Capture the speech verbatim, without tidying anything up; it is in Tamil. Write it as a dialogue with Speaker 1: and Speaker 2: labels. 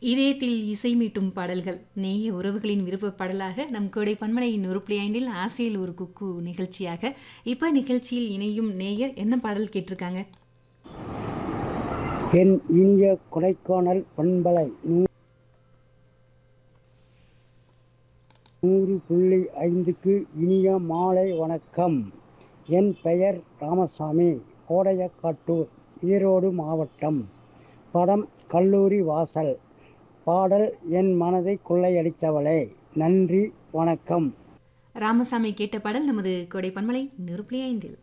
Speaker 1: இதயத்தில் இசை மீட்டும் பாடல்கள் நேய உறவுகளின் விருப்ப பாடலாக நம் கோடை பன்மலையின் ஒரு புள்ளி ஐந்தில் ஆசையில் ஒரு குக்கு நிகழ்ச்சியாக இப்போ நிகழ்ச்சியில் இணையும் நேயர் என்ன பாடல் கேட்டிருக்காங்க?
Speaker 2: என் இனிய கொடைக்கானல் பண்பலை நூறு புள்ளி ஐந்துக்கு இனிய மாலை வணக்கம். என் பெயர் ராமசாமி, கோடையக்காட்டூர், ஈரோடு மாவட்டம். படம் கல்லூரி வாசல். பாடல் என் மனதை கொள்ளையடித்தவளே. நன்றி, வணக்கம்.
Speaker 1: ராமசாமி கேட்ட பாடல் நமது கோடை பன்மலை நூறு புள்ளி ஐந்தில்.